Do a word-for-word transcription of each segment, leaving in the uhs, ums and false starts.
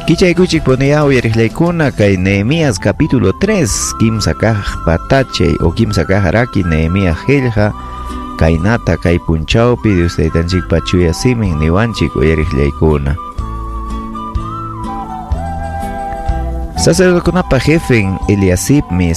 Kichaykuchik ponía uyarihlaykuna kay Nehemías capítulo tres kimsa kaq patachay o kimsa kaq araki Nehemías qillqa kaynata kay punchawpi Dios taytanchikpa chuya simin niwanchik uyarihlaykuna. Sacerdotekunapa jefen Eliasibmi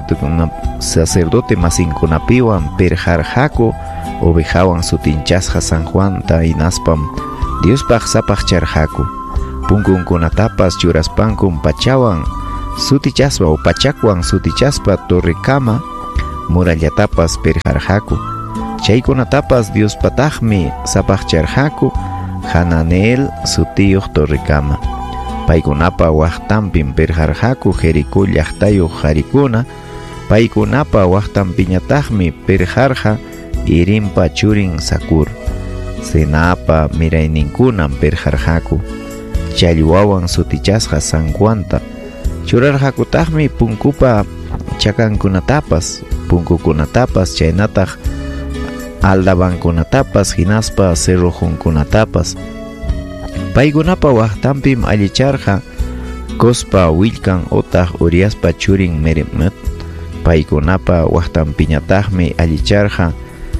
sacerdote masinkunapiwan perjarqaku ovejawan sutinchasqa San Juanta inaspam Diospaq sapaq charqaku. Punkunkunatapas churaspankun pachawan sutichaspa o pachakwan sutichaspa torrekama murallatapas perjarqaku. Chaykunatapas Diospataqmi sapaq charqaku Hananel sutiyuq torrekama. Paykunapa waqtanpin perjarqaku Jericó llaqtayuq qarikuna. Paykunapa waqtanpiñataqmi perjarqa Irimpa churin Sakur. Senapa mirayninkunan perjarqaku. Challwawan sutichasqa San Juanta. Churarqakutaqmi punkupa chakankunatapas, punkukunatapas chaynataq aldabankunatapas hinaspa cerrojunkunatapas. Paykunapa waqtanpim allicharqa Cospa willkan otaq Uriaspa churin Meremot. Paykunapa waqtanpiñataqmi allicharqa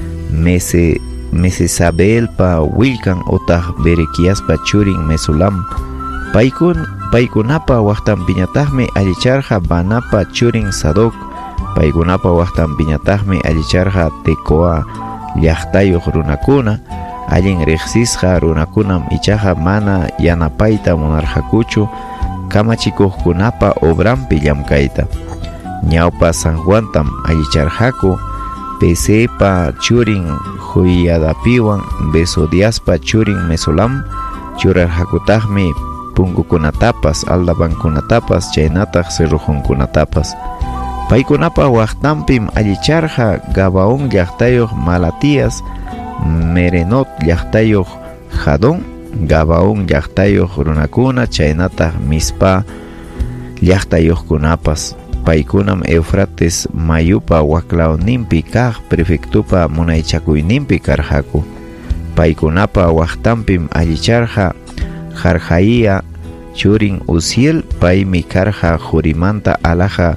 Mese Mesesabelpa willkan otaq Berekiaspa churin Mesulam. Paykun paykunapa waqtanpiñataqmi allicharqa Banapa churin Sadoc. Paykunapa waqtanpiñataqmi allicharqa Tekoa llaqtayuq runakuna. Allin riqsisqa runakunam ichaqa mana yanapayta munarqakuchu kamachikuqkunapa obranpi llamkayta. Ñawpa San Juantam allicharqaku Pesepa churin Joiadapiwan Besodiaspa churin Mesolam. Churarqakutaqmi punkukunatapas aldabankunatapas chaynataq cerrojunkunatapas. Paykunapa waqtanpim allicharqa Gabaon llaqtayuq Malatias, Merenot llaqtayuq Jadon, Gabaon llaqtayuq runakuna chaynataq Mispa llaqtayuqkunapas. Paykunam Eufrates mayupa waklawninpi kaq prefectupa munaychakuyninpi karqaku. Paykunapa waqtanpim allicharqa Jarjaía churin Uziel. Paymi karqa Jurimanta alaja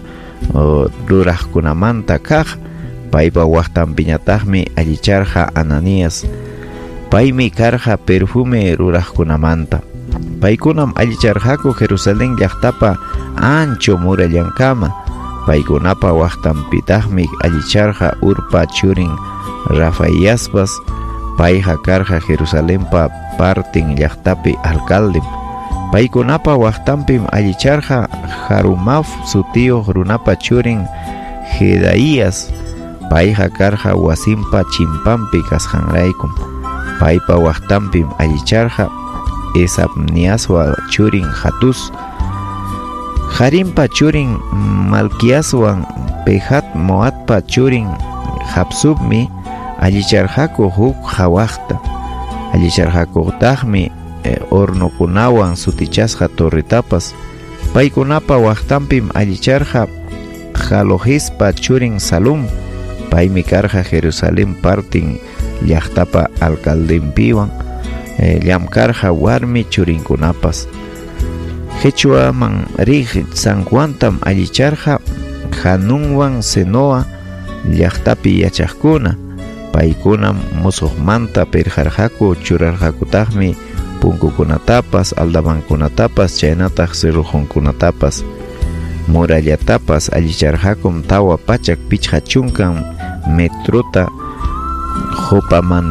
ruraqkunamanta kaq. Paypa waqtanpiñataqmi allicharqa Ananías. Paymi karqa perfume ruraqkunamanta. Paykunam allicharqaku Jerusalén llaqtapa ancho murallankama. Paykunapa waqtanpitaqmi allicharqa Urpa churin Rafaiaspas. Payqa karqa Jerusalénpa partin llaqtapi alcaldem. Paykunapa waqtanpim allicharqa Harumaf sutiyuq runapa churin Jedaías. Payqa karqa wasinpa chimpanpi kasqanraykum. Paypa waqtanpim allicharqa Esabniaswa churin Hatus. Harimpa churin Malkiaswan Pehat Moatpa churin Habsubmi allicharqaku huk hawaqta. Allicharqakutaqmi hornokunawan sutichasqa torretapas. Paykunapa waqtanpim allicharqa Jalohispa churin Salum. Paymi karqa Jerusalén partin llaqtapa alcaldempiwan llamkarqa warmi churinkunapas. Quechuaman riq San Juantam allicharqa Hanunwan Senoa llaqtapi yachaqkuna. Paykunam musuqmanta perjarqaku. Churarqakutaqmi punkukunatapas aldabankunatapas chaynataq cerrojunkunatapas. Murallatapas allicharqakum tawa pachak pichqa chunkan metrota Jopaman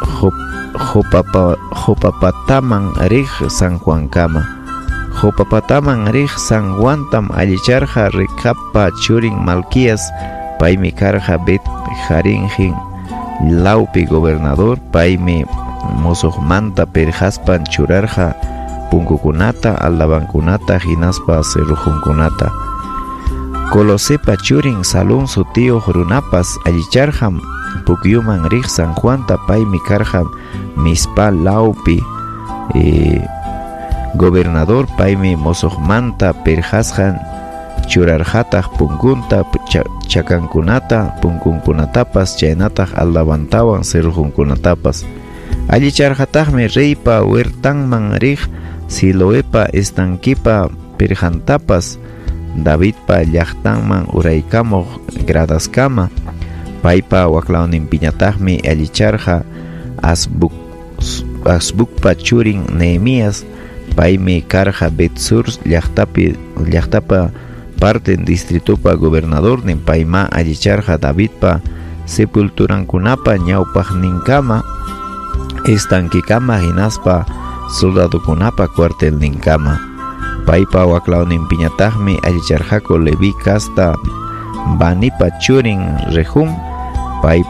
Jopapa Jopapataman riq San Juankama. Jopapataman riq San Juantam allicharqa Recappa churin Malquias. Paymi karqa Bet Jarinjin Laupi gobernador. Paymi musuqmanta perjaspan churarqa punkukunata aldabankunata hinaspa cerrojunkunata. Colosepa churin Salón sutiyuq runapas allicharqam pukyuman riq San Juanta. Paymi karqa Mispa Laupi eh, gobernador. Paymi musuqmanta perjasqan churarqataq punkunta chakankunata punkunkunatapas chaynataq aldabantawan cerrojunkunatapas. Allicharqataqmi reypa huertanman riq Siloepa estanquipa perjantapas Davidpa llaqtanman uraykamuq gradaskama paypa waklawnin piñataqmi allicharqa Asbuk Asbukpa churin Nehemías paymi karqa Betsur llaqtapi llaqtapa parte distritupa gobernadornin payma allicharqa Davidpa sepulturankunapa ñawpaqninkama estanquikama hinaspa soldadokunapa cuartelninkama paypa waklawnin piñataqmi allicharqaku Levi kasta Banipa churin Rehum pay